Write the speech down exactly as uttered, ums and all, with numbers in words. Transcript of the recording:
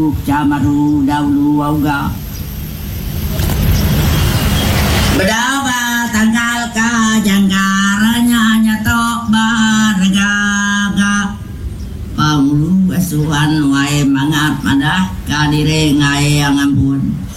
Camaru dahulu auga Bedaba tanggal kajanggaranya nyatok baragaga Pamulu asuhan wae mangat madah kadire ngae yang ampun